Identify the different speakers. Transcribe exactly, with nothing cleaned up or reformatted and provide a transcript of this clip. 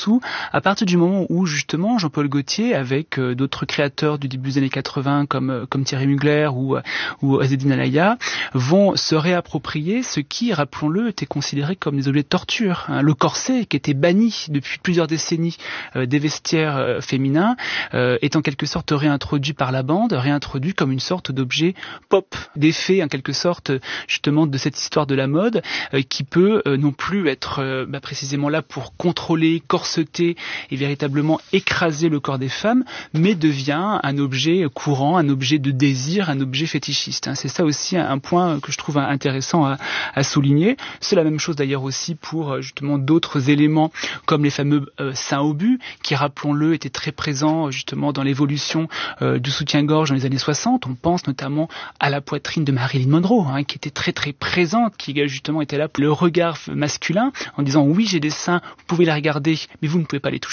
Speaker 1: dessous, à partir du moment où justement Jean-Paul Gaultier, avec euh, d'autres créateurs du début des années quatre-vingts comme, euh, comme Thierry Mugler ou, euh, ou Azzedine Alaïa, vont se réapproprier ce qui, rappelons-le, était considéré comme des objets de torture. Hein. Le corset, qui était banni depuis plusieurs décennies euh, des vestiaires euh, féminins, euh, est en quelque sorte réintroduit par la bande, réintroduit comme une sorte d'objet pop, d'effet en quelque sorte justement de cette histoire de la mode, euh, qui peut euh, non plus être euh, bah, précisément là pour contrôler, corseter et véritablement écraser le corps des femmes, mais devient un objet courant, un objet de désir, un objet fétichiste. Hein. C'est ça aussi un point que je trouve intéressant à, à souligner. C'est la même chose d'ailleurs aussi pour justement d'autres éléments comme les fameux euh, seins obus, qui, rappelons-le, étaient très présents justement dans l'évolution euh, du soutien-gorge dans les années soixante. On pense notamment à la poitrine de Marilyn Monroe, hein, qui était très très présente, qui justement était là pour le regard masculin, en disant oui, j'ai des seins, vous pouvez les regarder, mais vous ne pouvez pas les toucher.